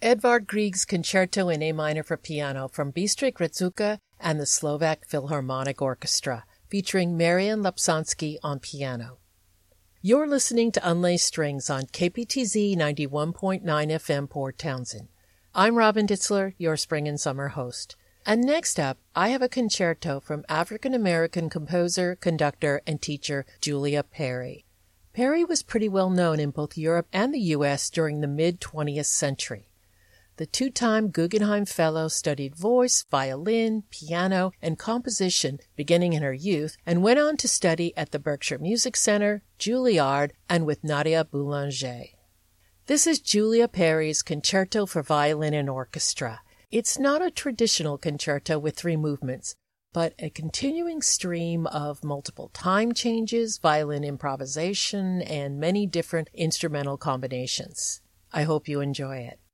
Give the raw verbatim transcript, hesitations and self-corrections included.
Edvard Grieg's Concerto in A minor for piano from Bystry Grzegorz and the Slovak Philharmonic Orchestra, featuring Marian Lapsansky on piano. You're listening to Unlaced Strings on K P T Z ninety-one point nine F M Port Townsend. I'm Robin Ditzler, your spring and summer host. And next up, I have a concerto from African-American composer, conductor, and teacher Julia Perry. Perry was pretty well known in both Europe and the U S during the mid-twentieth century. The two-time Guggenheim Fellow studied voice, violin, piano, and composition beginning in her youth and went on to study at the Berkshire Music Center, Juilliard, and with Nadia Boulanger. This is Julia Perry's Concerto for Violin and Orchestra. It's not a traditional concerto with three movements, but a continuing stream of multiple time changes, violin improvisation, and many different instrumental combinations. I hope you enjoy it.